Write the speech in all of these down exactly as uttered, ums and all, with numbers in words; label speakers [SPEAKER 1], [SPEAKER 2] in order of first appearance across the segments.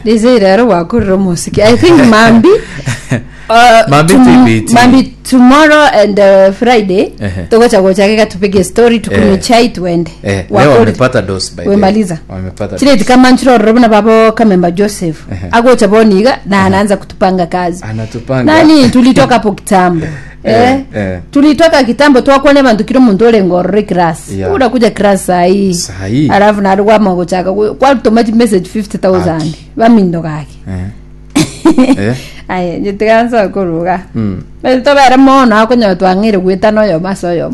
[SPEAKER 1] Desirero wakuru musiki. I think Mambi Uh,
[SPEAKER 2] Mambi
[SPEAKER 1] tom- Mambi tomorrow and uh, Friday togocha gocha keka tupige story tukunywe
[SPEAKER 2] Eh.
[SPEAKER 1] chai tuende.
[SPEAKER 2] Eh, leo wamepata dose by the way.
[SPEAKER 1] Wemaliza.
[SPEAKER 2] Wamepata.
[SPEAKER 1] Chile kama nchiro robuna babo Kamemba Joseph. Agocha boniga na anaanza kutupanga kazi.
[SPEAKER 2] Anatupanga.
[SPEAKER 1] Nani tulitoka hapo kitambo. Eh,
[SPEAKER 2] Eh, eh.
[SPEAKER 1] tulitoka kitambo twakone bantu kiro mundole ngorre class.
[SPEAKER 2] Yeah.
[SPEAKER 1] Uda kuja class sahi.
[SPEAKER 2] Sahi.
[SPEAKER 1] Alafu na rwa magochaka kwa automatic message fifty thousand. Bamindo kake.
[SPEAKER 2] Eh. Eh.
[SPEAKER 1] Aye, nitiganza kuruga.
[SPEAKER 2] Mm.
[SPEAKER 1] Beto bara mona akonya twangire gwitano yo maso yo.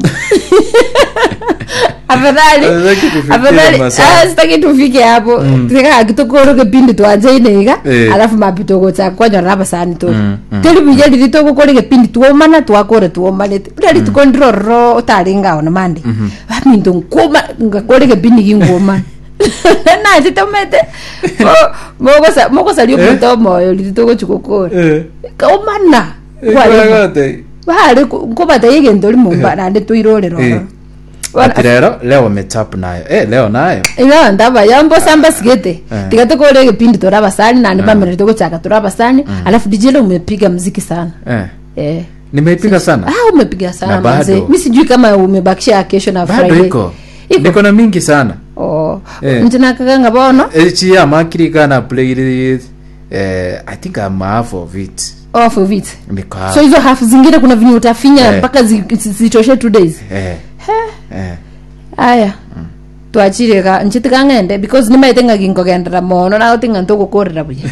[SPEAKER 1] Afadhali. Afadhali. Ah, sitaki tufike hapo. Tika kitokoro kipindi tuanze inega. Alafu mapito gocha kwanya raba sani to. Televije ndito gukore kipindi tuomana twakore tuomane. Ndali tukondroro utaringa ona mande. Bamindo nkoma ngakore kipindi kingoma. Na titomete mogo sa mogo sa liyo kuto moyo litoko chukokora eh kaumana
[SPEAKER 2] kwale
[SPEAKER 1] bale ngoba tayege ndoli mumba nande tuirole ro
[SPEAKER 2] atirero leo metap nayo eh leo nayo
[SPEAKER 1] ila ndaba yambo samba sigete tikatokole kipindi toraba sani nande bamere toko chaka toraba sani alafu D J lo umepiga muziki sana
[SPEAKER 2] eh
[SPEAKER 1] eh
[SPEAKER 2] nimeipiga sana
[SPEAKER 1] ah umepiga sana mzee mimi sijui kama umebakisha kesho na Friday
[SPEAKER 2] bado iko niko na mingi sana.
[SPEAKER 1] Oh, eh. Ntina kaganga bono?
[SPEAKER 2] Eh, chia makiri kana play it. Eh, I think I'm half of it.
[SPEAKER 1] Half of it.
[SPEAKER 2] Because
[SPEAKER 1] so hizo half zingine kuna vinyo utafinya mpaka eh. zitoshe two days.
[SPEAKER 2] Eh.
[SPEAKER 1] Eh. Aya. Mm. Tuachire ka nchitika ngende because nimaitenga gingo gendera mono na utinga ntoko korera buye.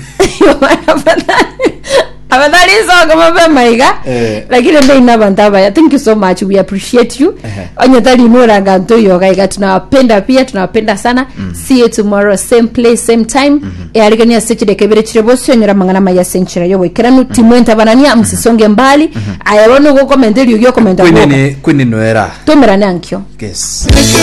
[SPEAKER 1] Abadali so kama bema iga eh. Lakini ndio inabantaba ya thank you so much, we appreciate you onyatali nora nganto yoga iga tunawapenda pia tunawapenda sana mm. See you tomorrow same place same time mm-hmm. E aligania sechide kebere chirebosi onyora mangana maya senchira yowe kiranu mm-hmm. Timwenta banania msisonge mbali mm-hmm. Ayabono go comment yo comment
[SPEAKER 2] kwini kwini noera
[SPEAKER 1] tomera nankyo
[SPEAKER 2] yes.